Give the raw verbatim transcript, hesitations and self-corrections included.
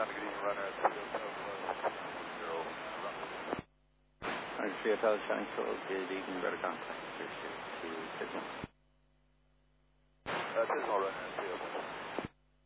good evening, runner at three oh zero. Runner three oh Central, good evening, radar contact, three six two signal. Uh, signal runner.